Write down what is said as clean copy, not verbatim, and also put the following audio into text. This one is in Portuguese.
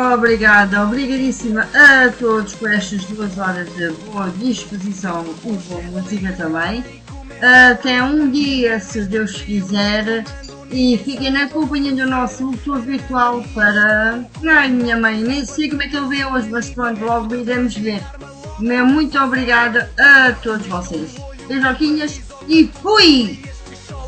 obrigada, obrigadíssima a todos por estas 2 horas de boa disposição e boa música também. Até um dia, se Deus quiser, e fiquem na companhia do nosso locutor virtual para... Ai, minha mãe, nem sei como é que ele vê hoje, mas pronto, logo iremos ver. Muito obrigada a todos vocês. Beijoquinhas e fui!